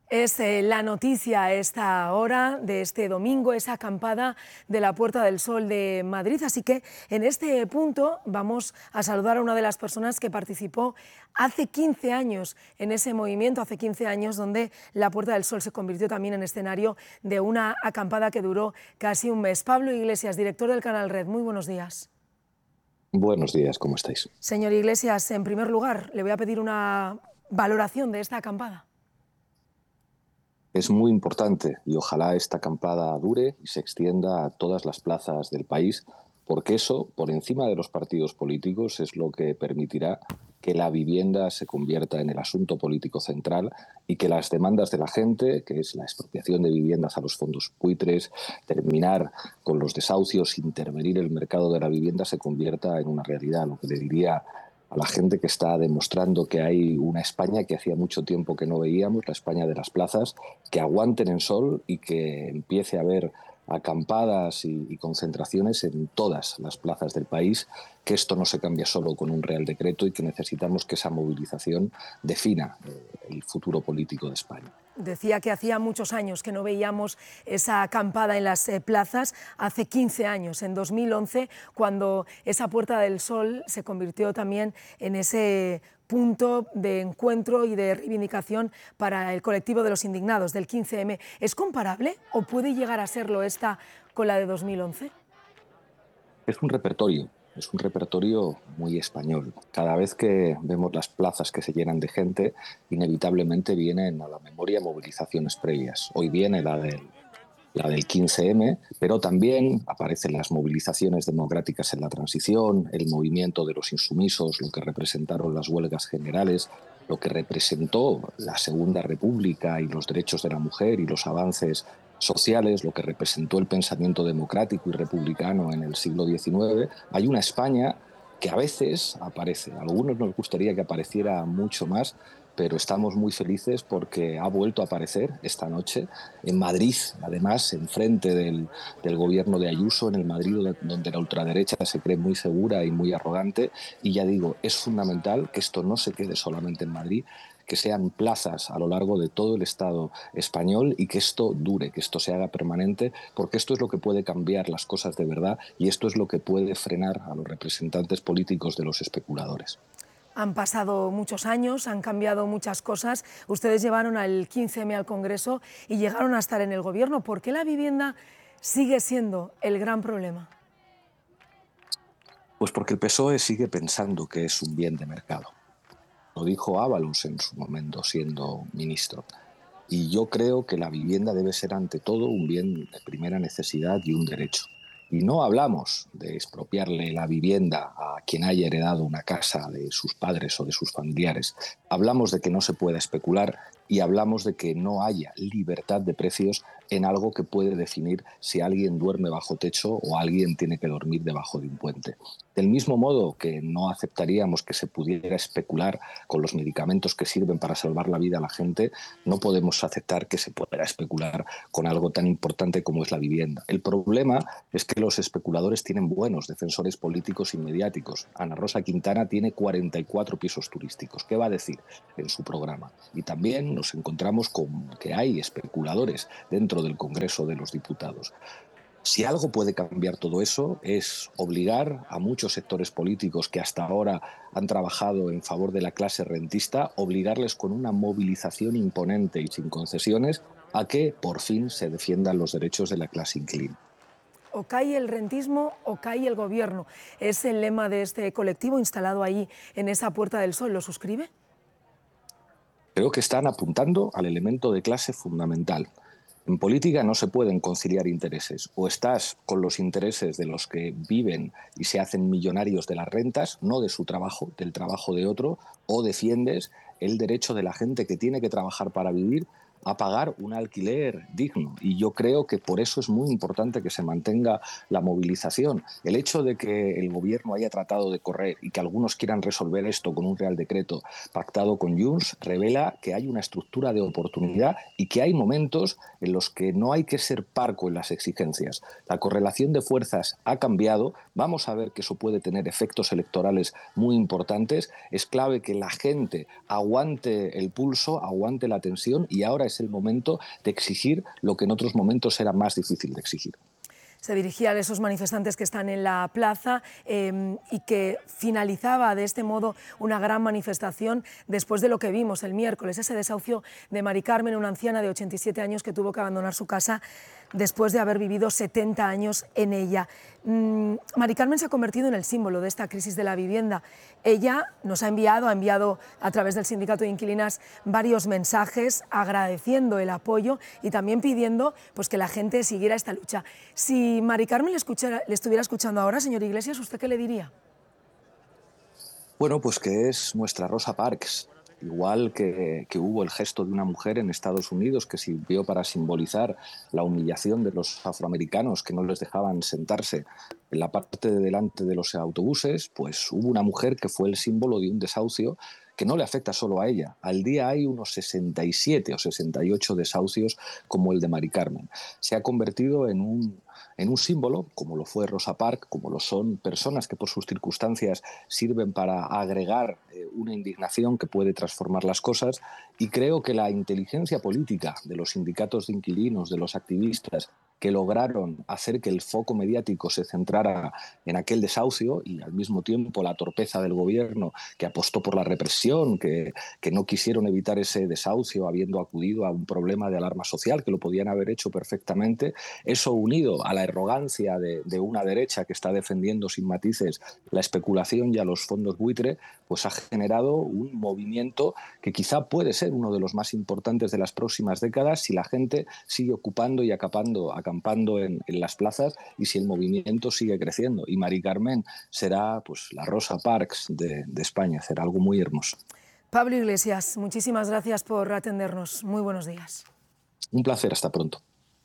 Es la noticia a esta hora de este domingo, esa acampada de la Puerta del Sol de Madrid. Así que en este punto vamos a saludar a una de las personas que participó hace 15 años en ese movimiento, hace 15 años donde la Puerta del Sol se convirtió también en escenario de una acampada que duró casi un mes. Pablo Iglesias, director del canal Red, muy buenos días. Buenos días, ¿cómo estáis? Señor Iglesias, en primer lugar, le voy a pedir una valoración de esta acampada. Es muy importante y ojalá esta acampada dure y se extienda a todas las plazas del país, porque eso, por encima de los partidos políticos, es lo que permitirá que la vivienda se convierta en el asunto político central y que las demandas de la gente, que es la expropiación de viviendas a los fondos buitres, terminar con los desahucios, intervenir el mercado de la vivienda, se convierta en una realidad. Lo que le diría a la gente que está demostrando que hay una España que hacía mucho tiempo que no veíamos, la España de las plazas, que aguanten en sol y que empiece a haber acampadas y concentraciones en todas las plazas del país, que esto no se cambia solo con un Real Decreto y que necesitamos que esa movilización defina el futuro político de España. Decía que hacía muchos años que no veíamos esa acampada en las plazas, hace 15 años, en 2011, cuando esa Puerta del Sol se convirtió también en ese punto de encuentro y de reivindicación para el colectivo de los indignados del 15M. ¿Es comparable o puede llegar a serlo esta con la de 2011? Es un repertorio muy español. Cada vez que vemos las plazas que se llenan de gente, inevitablemente vienen a la memoria movilizaciones previas. Hoy viene la del 15M, pero también aparecen las movilizaciones democráticas en la transición, el movimiento de los insumisos, lo que representaron las huelgas generales, lo que representó la Segunda República y los derechos de la mujer y los avances sociales, lo que representó el pensamiento democrático y republicano en el siglo XIX. Hay una España que a veces aparece. A algunos nos gustaría que apareciera mucho más, pero estamos muy felices porque ha vuelto a aparecer esta noche en Madrid, además, enfrente del gobierno de Ayuso, en el Madrid donde la ultraderecha se cree muy segura y muy arrogante. Y ya digo, es fundamental que esto no se quede solamente en Madrid, que sean plazas a lo largo de todo el Estado español y que esto dure, que esto se haga permanente, porque esto es lo que puede cambiar las cosas de verdad y esto es lo que puede frenar a los representantes políticos de los especuladores. Han pasado muchos años, han cambiado muchas cosas. Ustedes llevaron al 15M al Congreso y llegaron a estar en el Gobierno. ¿Por qué la vivienda sigue siendo el gran problema? Pues porque el PSOE sigue pensando que es un bien de mercado. Lo dijo Ábalos en su momento siendo ministro. Y yo creo que la vivienda debe ser ante todo un bien de primera necesidad y un derecho. Y no hablamos de expropiarle la vivienda a quien haya heredado una casa de sus padres o de sus familiares. Hablamos de que no se pueda especular y hablamos de que no haya libertad de precios en algo que puede definir si alguien duerme bajo techo o alguien tiene que dormir debajo de un puente. Del mismo modo que no aceptaríamos que se pudiera especular con los medicamentos que sirven para salvar la vida a la gente, no podemos aceptar que se pueda especular con algo tan importante como es la vivienda. El problema es que los especuladores tienen buenos defensores políticos y mediáticos. Ana Rosa Quintana tiene 44 pisos turísticos. ¿Qué va a decir en su programa? Y también nos encontramos con que hay especuladores dentro del Congreso de los Diputados. Si algo puede cambiar todo eso es obligar a muchos sectores políticos que hasta ahora han trabajado en favor de la clase rentista, obligarles con una movilización imponente y sin concesiones a que por fin se defiendan los derechos de la clase inquilina. O cae el rentismo o cae el Gobierno. Es el lema de este colectivo instalado ahí en esa Puerta del Sol. ¿Lo suscribe? Creo que están apuntando al elemento de clase fundamental. En política no se pueden conciliar intereses. O estás con los intereses de los que viven y se hacen millonarios de las rentas, no de su trabajo, del trabajo de otro, o defiendes el derecho de la gente que tiene que trabajar para vivir a pagar un alquiler digno. Y yo creo que por eso es muy importante que se mantenga la movilización. El hecho de que el gobierno haya tratado de correr y que algunos quieran resolver esto con un Real Decreto pactado con Junts revela que hay una estructura de oportunidad y que hay momentos en los que no hay que ser parco en las exigencias. La correlación de fuerzas ha cambiado. Vamos a ver que eso puede tener efectos electorales muy importantes. Es clave que la gente aguante el pulso, aguante la tensión y ahora es es el momento de exigir lo que en otros momentos era más difícil de exigir. Se dirigía a esos manifestantes que están en la plaza y que finalizaba de este modo una gran manifestación después de lo que vimos el miércoles, ese desahucio de Mari Carmen, una anciana de 87 años que tuvo que abandonar su casa después de haber vivido 70 años en ella. Mari Carmen se ha convertido en el símbolo de esta crisis de la vivienda. Ella nos ha enviado a través del Sindicato de Inquilinas varios mensajes agradeciendo el apoyo y también pidiendo pues, que la gente siguiera esta lucha. Si Mari Carmen le estuviera escuchando ahora, señor Iglesias, ¿usted qué le diría? Bueno, pues que es nuestra Rosa Parks. Igual que hubo el gesto de una mujer en Estados Unidos que sirvió para simbolizar la humillación de los afroamericanos que no les dejaban sentarse en la parte de delante de los autobuses, pues hubo una mujer que fue el símbolo de un desahucio que no le afecta solo a ella. Al día hay unos 67 o 68 desahucios como el de Mari Carmen. Se ha convertido en un símbolo, como lo fue Rosa Parks, como lo son personas que por sus circunstancias sirven para agregar una indignación que puede transformar las cosas, y creo que la inteligencia política de los sindicatos de inquilinos, de los activistas, que lograron hacer que el foco mediático se centrara en aquel desahucio y al mismo tiempo la torpeza del gobierno que apostó por la represión, que no quisieron evitar ese desahucio habiendo acudido a un problema de alarma social, que lo podían haber hecho perfectamente. Eso unido a la arrogancia de una derecha que está defendiendo sin matices la especulación y a los fondos buitre, pues ha generado un movimiento que quizá puede ser uno de los más importantes de las próximas décadas si la gente sigue ocupando y acampando en las plazas y si el movimiento sigue creciendo. Y Mari Carmen será pues, la Rosa Parks de España, será algo muy hermoso. Pablo Iglesias, muchísimas gracias por atendernos. Muy buenos días. Un placer, hasta pronto.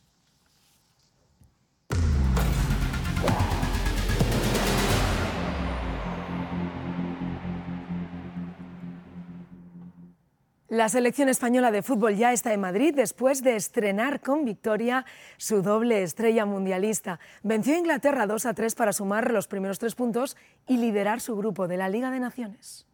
La selección española de fútbol ya está en Madrid después de estrenar con victoria su doble estrella mundialista. Venció a Inglaterra 2-3 para sumar los primeros 3 puntos y liderar su grupo de la Liga de Naciones.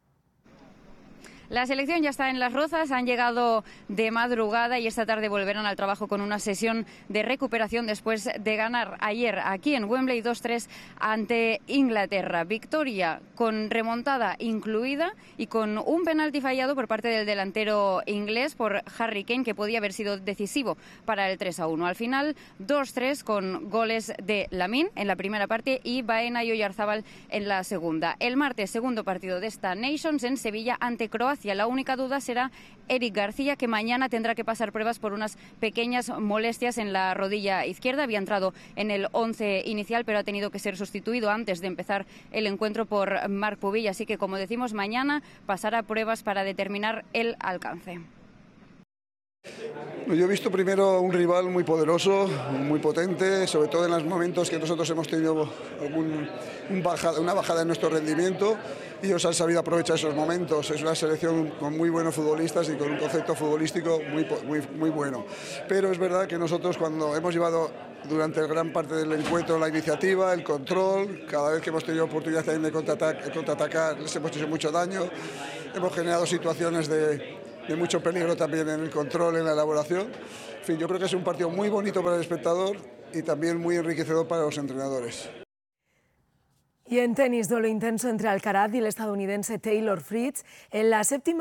La selección ya está en Las Rozas, han llegado de madrugada y esta tarde volverán al trabajo con una sesión de recuperación después de ganar ayer aquí en Wembley 2-3 ante Inglaterra. Victoria con remontada incluida y con un penalti fallado por parte del delantero inglés por Harry Kane, que podía haber sido decisivo para el 3-1. Al final 2-3 con goles de Lamine en la primera parte y Baena y Oyarzábal en la segunda. El martes, segundo partido de esta Nations en Sevilla ante Croacia. La única duda será Eric García, que mañana tendrá que pasar pruebas por unas pequeñas molestias en la rodilla izquierda. Había entrado en el 11 inicial, pero ha tenido que ser sustituido antes de empezar el encuentro por Marc Pubill. Así que, como decimos, mañana pasará pruebas para determinar el alcance. Yo he visto primero un rival muy poderoso, muy potente, sobre todo en los momentos que nosotros hemos tenido una bajada en nuestro rendimiento, y ellos han sabido aprovechar esos momentos. Es una selección con muy buenos futbolistas y con un concepto futbolístico muy bueno. Pero es verdad que nosotros, cuando hemos llevado durante gran parte del encuentro la iniciativa, el control, cada vez que hemos tenido oportunidad también de contraatacar, les hemos hecho mucho daño, hemos generado situaciones de mucho peligro también en el control, en la elaboración. En fin, yo creo que es un partido muy bonito para el espectador y también muy enriquecedor para los entrenadores. Y en tenis, duelo intenso entre Alcaraz y el estadounidense Taylor Fritz en la séptima